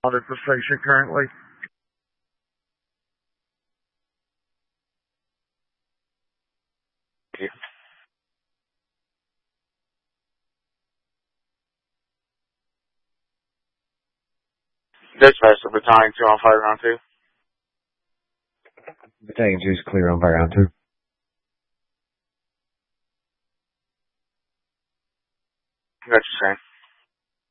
At the station currently. Dispatch to Battalion 2 on fire round 2. Battalion 2 is clear on fire round 2.